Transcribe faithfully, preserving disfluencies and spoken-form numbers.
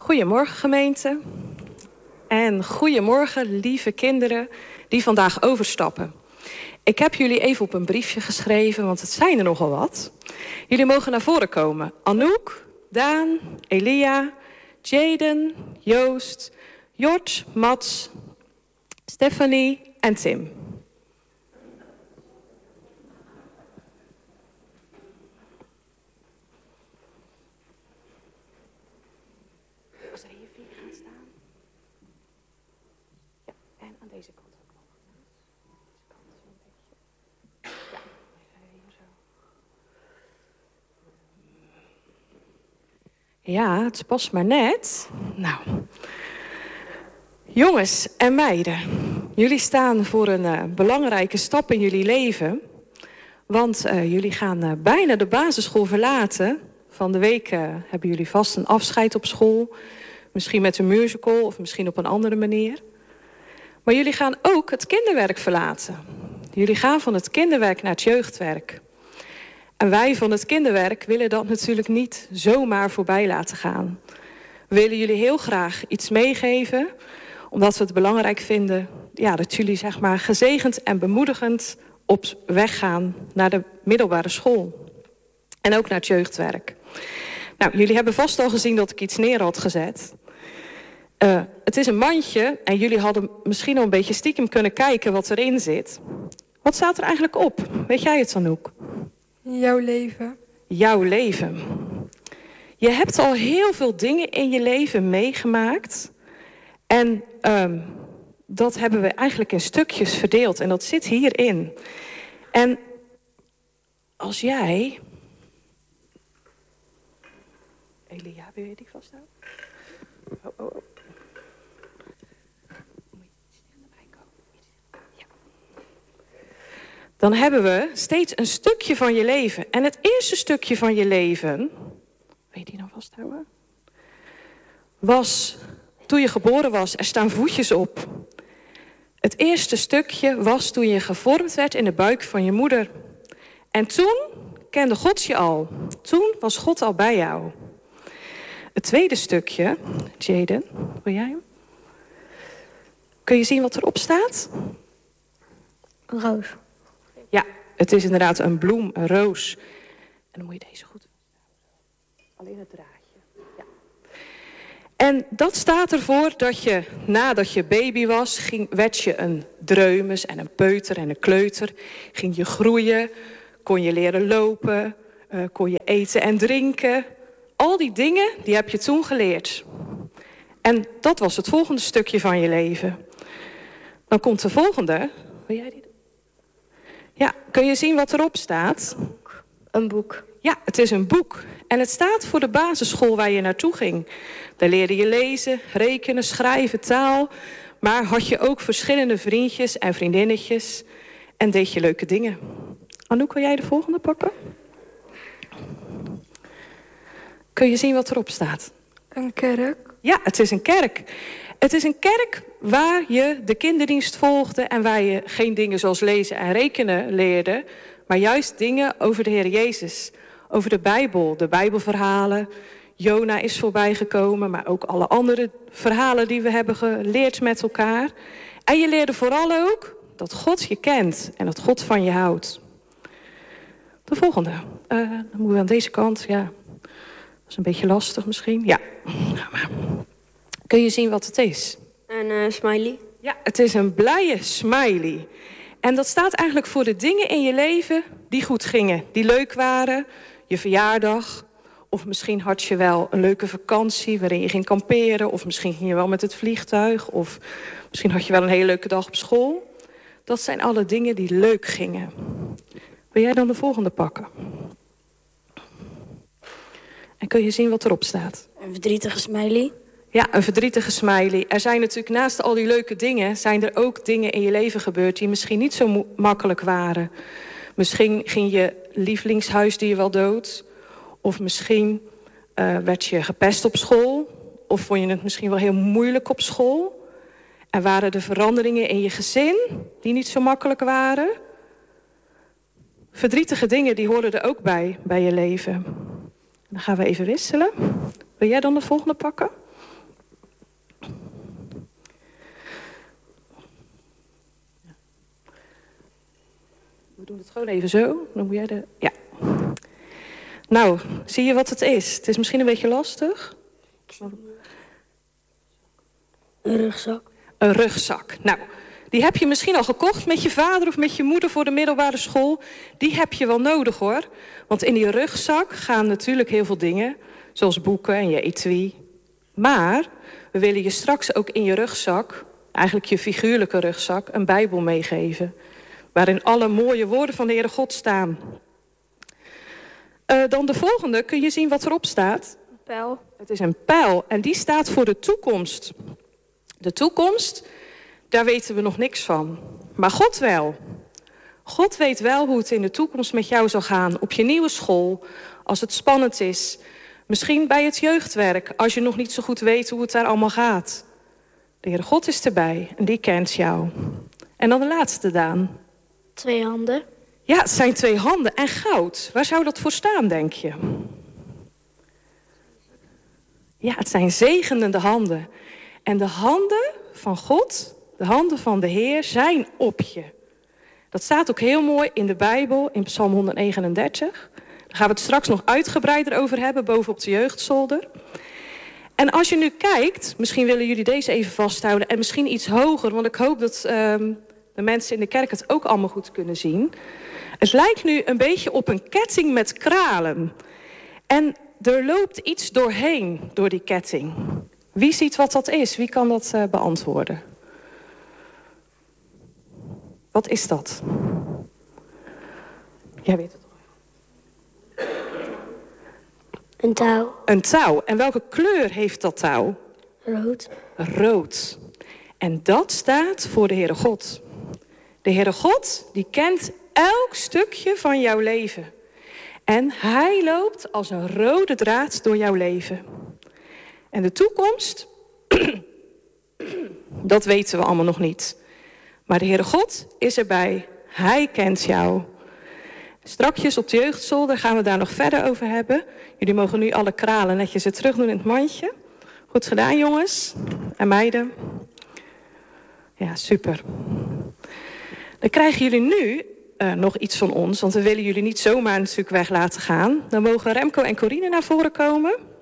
Goedemorgen gemeente. En goedemorgen lieve kinderen die vandaag overstappen. Ik heb jullie even op een briefje geschreven, want het zijn er nogal wat. Jullie mogen naar voren komen. Anouk, Daan, Elia, Jaden, Joost, Jort, Mats, Stephanie en Tim. Als er hier vier gaan staan. Ja, en aan deze kant ook nog. Deze kant is een beetje. Ja, hier zo. Ja, het past maar net. Nou, jongens en meiden, jullie staan voor een uh, belangrijke stap in jullie leven. Want uh, jullie gaan uh, bijna de basisschool verlaten. Van de week uh, hebben jullie vast een afscheid op school. Misschien met een musical of misschien op een andere manier. Maar jullie gaan ook het kinderwerk verlaten. Jullie gaan van het kinderwerk naar het jeugdwerk. En wij van het kinderwerk willen dat natuurlijk niet zomaar voorbij laten gaan. We willen jullie heel graag iets meegeven, omdat we het belangrijk vinden ja, dat jullie zeg maar gezegend en bemoedigend op weg gaan naar de middelbare school. En ook naar het jeugdwerk. Nou, jullie hebben vast al gezien dat ik iets neer had gezet. Uh, het is een mandje en jullie hadden misschien al een beetje stiekem kunnen kijken wat erin zit. Wat staat er eigenlijk op? Weet jij het, Anouk? Jouw leven. Jouw leven. Je hebt al heel veel dingen in je leven meegemaakt. En um, dat hebben we eigenlijk in stukjes verdeeld. En dat zit hierin. En als jij... Elia, wil je die vasthouden? Oh, oh, oh. Dan hebben we steeds een stukje van je leven. En het eerste stukje van je leven... Wil je die nou vasthouden? Was, toen je geboren was, er staan voetjes op. Het eerste stukje was toen je gevormd werd in de buik van je moeder. En toen kende God je al. Toen was God al bij jou. Het tweede stukje, Jaden, wil jij hem? Kun je zien wat erop staat? Een roos. Ja, het is inderdaad een bloem, een roos. En dan moet je deze goed... Alleen het draadje. Ja. En dat staat ervoor dat je, nadat je baby was, ging, werd je een dreumes en een peuter en een kleuter. Ging je groeien, kon je leren lopen, uh, kon je eten en drinken. Al die dingen, die heb je toen geleerd. En dat was het volgende stukje van je leven. Dan komt de volgende. Wil jij die? Ja, kun je zien wat erop staat? Een boek. Ja, het is een boek. En het staat voor de basisschool waar je naartoe ging. Daar leerde je lezen, rekenen, schrijven, taal. Maar had je ook verschillende vriendjes en vriendinnetjes. En deed je leuke dingen. Anouk, wil jij de volgende pakken? Kun je zien wat erop staat? Een kerk. Ja, het is een kerk. Het is een kerk waar je de kinderdienst volgde... en waar je geen dingen zoals lezen en rekenen leerde... maar juist dingen over de Heer Jezus. Over de Bijbel, de Bijbelverhalen. Jona is voorbijgekomen, maar ook alle andere verhalen... die we hebben geleerd met elkaar. En je leerde vooral ook dat God je kent en dat God van je houdt. De volgende. Uh, dan moeten we aan deze kant, ja... Dat is een beetje lastig misschien. Ja. Kun je zien wat het is? Een uh, smiley. Ja, het is een blije smiley. En dat staat eigenlijk voor de dingen in je leven die goed gingen. Die leuk waren. Je verjaardag. Of misschien had je wel een leuke vakantie waarin je ging kamperen. Of misschien ging je wel met het vliegtuig. Of misschien had je wel een hele leuke dag op school. Dat zijn alle dingen die leuk gingen. Wil jij dan de volgende pakken? En kun je zien wat erop staat? Een verdrietige smiley. Ja, een verdrietige smiley. Er zijn natuurlijk naast al die leuke dingen... zijn er ook dingen in je leven gebeurd die misschien niet zo mo- makkelijk waren. Misschien ging je lievelingshuisdier wel dood. Of misschien uh, werd je gepest op school. Of vond je het misschien wel heel moeilijk op school. En waren er veranderingen in je gezin die niet zo makkelijk waren. Verdrietige dingen die horen er ook bij, bij je leven. Dan gaan we even wisselen. Wil jij dan de volgende pakken? We doen het gewoon even zo. Dan moet jij de... Ja. Nou, zie je wat het is? Het is misschien een beetje lastig. Een rugzak. Een rugzak. Nou, die heb je misschien al gekocht met je vader of met je moeder voor de middelbare school. Die heb je wel nodig hoor. Want in die rugzak gaan natuurlijk heel veel dingen. Zoals boeken en je etui. Maar we willen je straks ook in je rugzak, eigenlijk je figuurlijke rugzak, een Bijbel meegeven. Waarin alle mooie woorden van de Heere God staan. Uh, dan de volgende, kun je zien wat erop staat? Een pijl. Het is een pijl en die staat voor de toekomst. De toekomst, daar weten we nog niks van. Maar God wel. God weet wel hoe het in de toekomst met jou zal gaan. Op je nieuwe school, als het spannend is. Misschien bij het jeugdwerk, als je nog niet zo goed weet hoe het daar allemaal gaat. De Heere God is erbij en die kent jou. En dan de laatste, Daan. Twee handen. Ja, het zijn twee handen en goud. Waar zou dat voor staan, denk je? Ja, het zijn zegenende handen. En de handen van God, de handen van de Heer, zijn op je. Dat staat ook heel mooi in de Bijbel, in Psalm honderdnegenendertig. Daar gaan we het straks nog uitgebreider over hebben, bovenop de jeugdzolder. En als je nu kijkt, misschien willen jullie deze even vasthouden en misschien iets hoger, want ik hoop dat um, de mensen in de kerk het ook allemaal goed kunnen zien. Het lijkt nu een beetje op een ketting met kralen. En er loopt iets doorheen, door die ketting. Wie ziet wat dat is? Wie kan dat uh, beantwoorden? Wat is dat? Jij weet het. Een touw. Een touw. En welke kleur heeft dat touw? Rood. Rood. En dat staat voor de Heere God. De Heere God, die kent elk stukje van jouw leven. En hij loopt als een rode draad door jouw leven. En de toekomst, dat weten we allemaal nog niet. Maar de Heere God is erbij. Hij kent jou. Strakjes op de jeugdzolder gaan we daar nog verder over hebben. Jullie mogen nu alle kralen netjes weer terug doen in het mandje. Goed gedaan, jongens en meiden. Ja, super. Dan krijgen jullie nu uh, nog iets van ons, want we willen jullie niet zomaar natuurlijk weg laten gaan. Dan mogen Remco en Corine naar voren komen.